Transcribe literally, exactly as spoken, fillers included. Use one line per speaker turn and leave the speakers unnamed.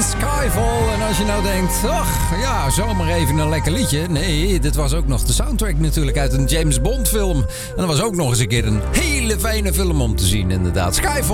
Skyfall. En als je nou denkt, ach ja, zomaar even een lekker liedje. Nee, dit was ook nog de soundtrack natuurlijk uit een James Bond film. En dat was ook nog eens een keer een hele fijne film om te zien inderdaad. Skyfall.